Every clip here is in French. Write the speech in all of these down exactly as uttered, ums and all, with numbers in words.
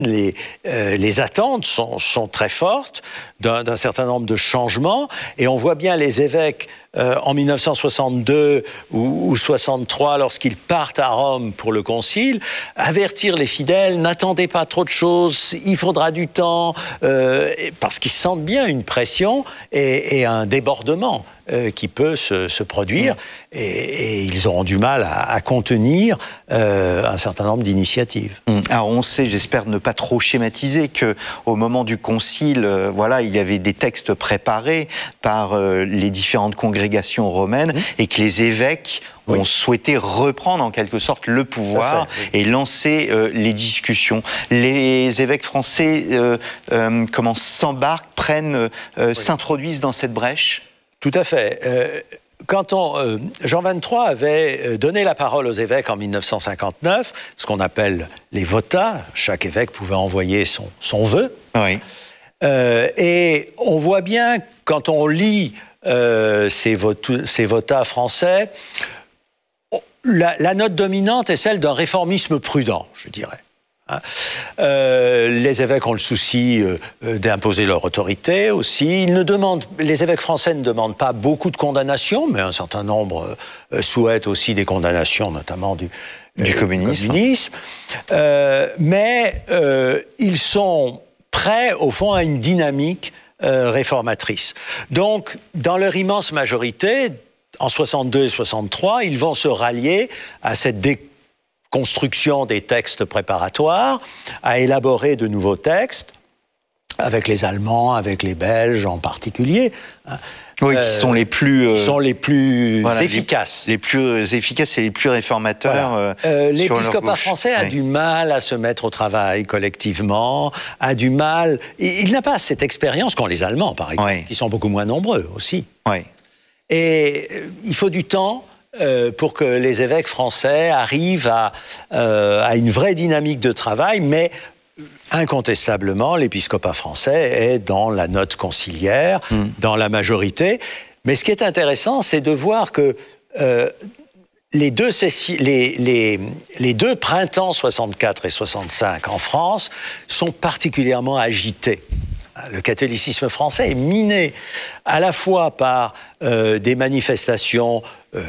Les, euh, les attentes sont, sont très fortes d'un, d'un certain nombre de changements et on voit bien les évêques euh, en mille neuf cent soixante-deux ou, ou soixante-trois lorsqu'ils partent à Rome pour le concile avertir les fidèles, n'attendez pas trop de choses, il faudra du temps euh, parce qu'ils sentent bien une pression et, et un débordement euh, qui peut se, se produire mmh. et, et ils auront du mal à, à contenir euh, un certain nombre d'initiatives. Mmh. Alors on sait, j'espère ne pas trop schématiser, que au moment du concile, euh, voilà, il y avait des textes préparés par euh, les différentes congrégations romaines mmh. et que les évêques oui. ont souhaité reprendre en quelque sorte le pouvoir fait, oui. et lancer euh, les discussions. Les évêques français euh, euh, comment s'embarquent, prennent, euh, oui. s'introduisent dans cette brèche. Tout à fait. Euh... Quand on, euh, Jean vingt-trois avait donné la parole aux évêques en mille neuf cent cinquante-neuf, ce qu'on appelle les vota, chaque évêque pouvait envoyer son, son vœu. Oui. Euh, et on voit bien, quand on lit euh, ces, votu, ces vota français, la, la note dominante est celle d'un réformisme prudent, je dirais. Euh, les évêques ont le souci euh, d'imposer leur autorité aussi. Ils ne demandent, les évêques français ne demandent pas beaucoup de condamnations, mais un certain nombre euh, souhaitent aussi des condamnations, notamment du, du euh, communisme. communisme. Euh, mais euh, ils sont prêts, au fond, à une dynamique euh, réformatrice. Donc, dans leur immense majorité, en soixante-deux et soixante-trois, ils vont se rallier à cette déclaration construction des textes préparatoires, à élaborer de nouveaux textes, avec les Allemands, avec les Belges en particulier. Oui, qui sont les plus... Euh, sont les plus voilà, efficaces. Les, les plus efficaces et les plus réformateurs. Voilà. Euh, L'épiscopat français a oui. du mal à se mettre au travail collectivement, a du mal... Il, il n'a pas cette expérience qu'ont les Allemands, par exemple, oui. qui sont beaucoup moins nombreux aussi. Oui. Et euh, il faut du temps... Euh, pour que les évêques français arrivent à, euh, à une vraie dynamique de travail, mais incontestablement, l'épiscopat français est dans la note conciliaire, mmh. dans la majorité. Mais ce qui est intéressant, c'est de voir que euh, les, deux sessi- les, les, les deux printemps soixante-quatre et soixante-cinq en France sont particulièrement agités. Le catholicisme français est miné à la fois par euh, des manifestations... Euh,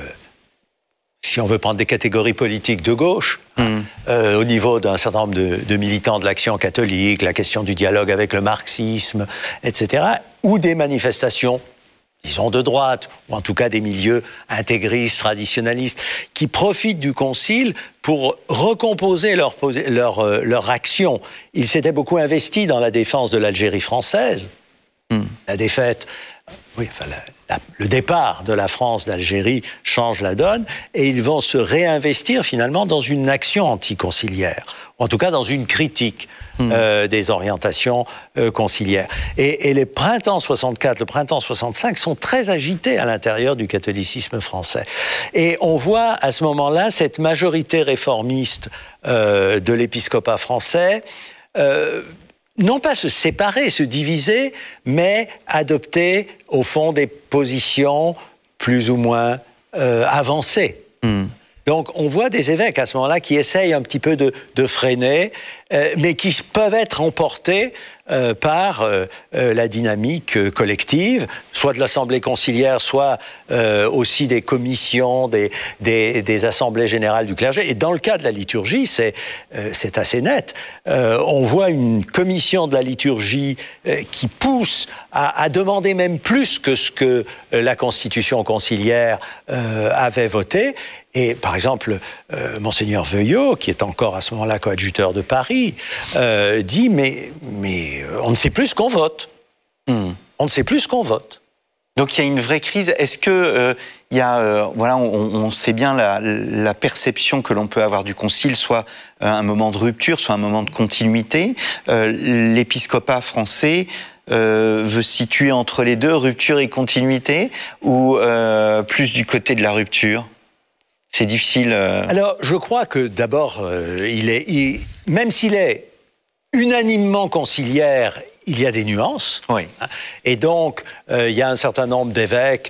si on veut prendre des catégories politiques de gauche, mmh. euh, au niveau d'un certain nombre de, de militants de l'Action catholique, la question du dialogue avec le marxisme, et cetera, ou des manifestations, disons de droite, ou en tout cas des milieux intégristes, traditionnalistes, qui profitent du concile pour recomposer leur, leur, leur action. Ils s'étaient beaucoup investis dans la défense de l'Algérie française, mmh. la défaite... Oui, enfin, la, la, le départ de la France d'Algérie change la donne et ils vont se réinvestir finalement dans une action anticonciliaire, ou en tout cas dans une critique mmh. euh, des orientations euh, conciliaires. Et, et les printemps soixante-quatre, le printemps soixante-cinq sont très agités à l'intérieur du catholicisme français. Et on voit à ce moment-là cette majorité réformiste euh, de l'épiscopat français euh, non pas se séparer, se diviser, mais adopter, au fond, des positions plus ou moins euh, avancées. Mmh. Donc, on voit des évêques, à ce moment-là, qui essayent un petit peu de, de freiner, euh, mais qui peuvent être emportés euh, par euh, euh, la dynamique euh, collective, soit de l'Assemblée conciliaire, soit euh, aussi des commissions, des, des, des assemblées générales du clergé. Et dans le cas de la liturgie, c'est, euh, c'est assez net. Euh, on voit une commission de la liturgie euh, qui pousse à, à demander même plus que ce que euh, la Constitution conciliaire euh, avait voté. Et par exemple, euh, Monseigneur Veuillot, qui est encore à ce moment-là coadjuteur de Paris, euh, dit mais, mais on ne sait plus ce qu'on vote. Mmh. On ne sait plus ce qu'on vote. Donc il y a une vraie crise. Est-ce que euh, il y a, euh, voilà, on, on sait bien la, la perception que l'on peut avoir du concile, soit un moment de rupture, soit un moment de continuité. Euh, l'épiscopat français euh, veut se situer entre les deux, rupture et continuité, ou euh, plus du côté de la rupture? C'est difficile. Euh... Alors, je crois que d'abord, euh, il est, il, même s'il est unanimement conciliaire, il y a des nuances. Oui. Et donc, euh, il y a un certain nombre d'évêques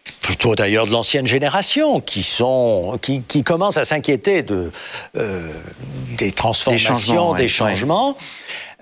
plutôt d'ailleurs de l'ancienne génération, qui, sont, qui, qui commencent à s'inquiéter de, euh, des transformations, des changements. Des changements. Ouais.